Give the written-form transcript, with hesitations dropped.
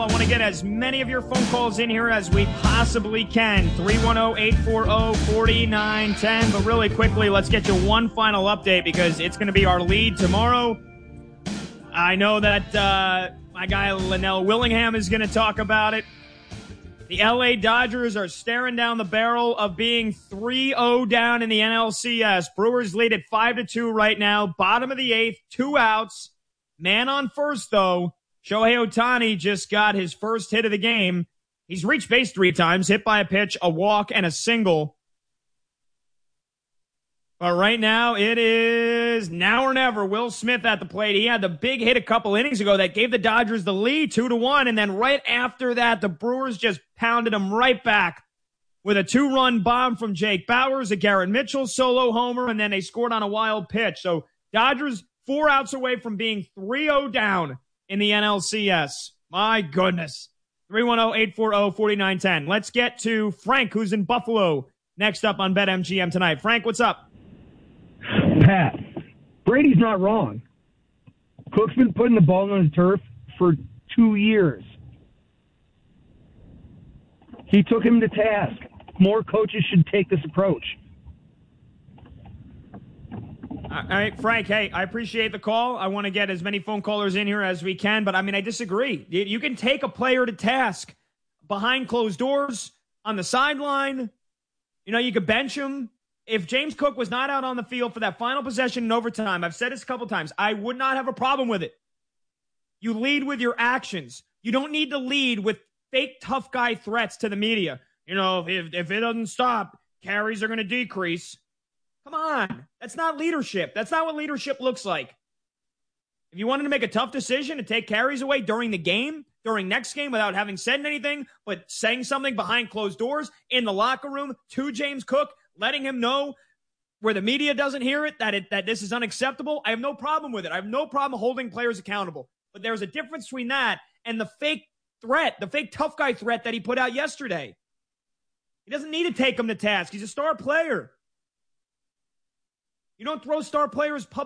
I want to get as many of your phone calls in here as we possibly can. 310-840-4910. But really quickly, let's get you one final update because it's going to be our lead tomorrow. I know that my guy Linnell Willingham is going to talk about it. The LA Dodgers are staring down the barrel of being 3-0 down in the NLCS. Brewers lead at 5-2 right now. Bottom of the eighth, 2 outs. Man on first, though. Shohei Ohtani just got his first hit of the game. He's reached base 3 times, hit by a pitch, a walk, and a single. But right now, it is now or never. Will Smith at the plate. He had the big hit a couple innings ago that gave the Dodgers the lead 2-1. And then right after that, the Brewers just pounded them right back with a 2-run bomb from Jake Bauers, a Garrett Mitchell solo homer, and then they scored on a wild pitch. So Dodgers 4 outs away from being 3-0 down in the NLCS. My goodness. 310-840-4910. Let's get to Frank, who's in Buffalo, next up on BetMGM tonight. Frank, what's up? Pat, Brady's not wrong. Cook's been putting the ball on his turf for 2 years. He took him to task. More coaches should take this approach. All right, Frank, hey, I appreciate the call. I want to get as many phone callers in here as we can, but, I disagree. You can take a player to task behind closed doors, on the sideline. You could bench him. If James Cook was not out on the field for that final possession in overtime, I've said this a couple times, I would not have a problem with it. You lead with your actions. You don't need to lead with fake tough guy threats to the media. If it doesn't stop, carries are going to decrease. Come on. That's not leadership. That's not what leadership looks like. If you wanted to make a tough decision to take carries away during the game, during next game without having said anything, but saying something behind closed doors in the locker room to James Cook, letting him know where the media doesn't hear it, that this is unacceptable, I have no problem with it. I have no problem holding players accountable. But there's a difference between that and the fake threat, the fake tough guy threat that he put out yesterday. He doesn't need to take him to task. He's a star player. You don't throw star players